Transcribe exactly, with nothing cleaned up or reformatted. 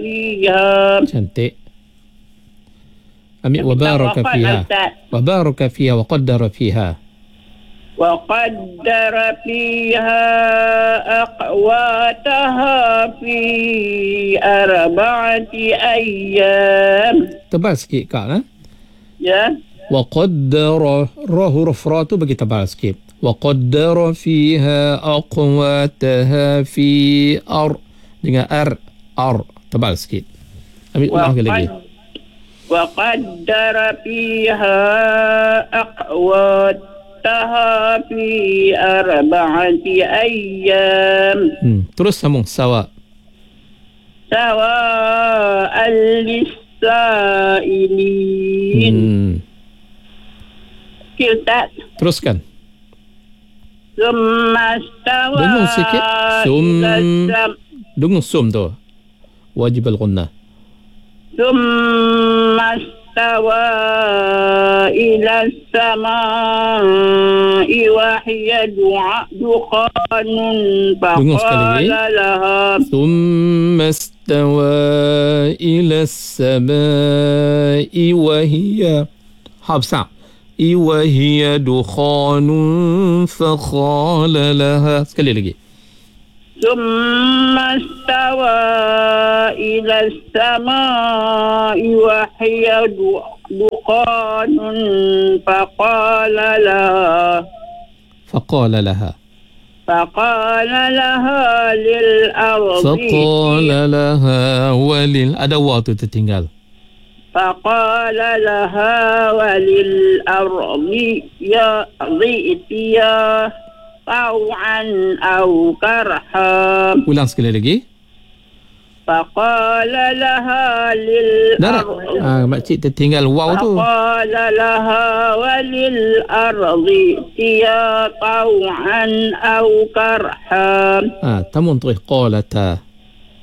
fiha. Cantik. Ambil wa baraka fiha. Wa baraka fiha wa qaddara fiha. Wa qaddara fiha aqwataha fi arba'ati ayyam. Tebal sikit kak lah. Ya. Wa qaddara, ra huruf ra tu bagi tebal sikit. Wa qaddara fiha aqwataha fi ar, dengan ar, ar tebal sikit. Ambil ulang lagi. Wa qaddara fiha aqwataha fi arba'ati ayyam. Hmm. Terus sambung sawa. Sawa al-lisailin. Hmm. Kita Teruskan. Summa stawa Dengung sikit. Sum. ila sam- Dengung sum tu. Wajib al-ghunnah. Summa stawa ila samai wa hiya du'a dukhanun Dengung sekali lagi. faqala laha ثم استوى إلى السماء وهي حبسة وهي دخان فقال لها sekali lagi. ثم استوى إلى السماء وهي دخان فقال لها فقال لها فقال لها للأرض فقال لها ولل ada wa tu tertinggal. فقال لها وللأرض يا ضئتيا طوعا أو كرها. Ulang sekali lagi. فقال لها Dah dah. للأرض Ah, makcik tertinggal waw tu. فقال لها وللأرض ائتيا طوعا أو كرها. Ah, tamun terus qalata.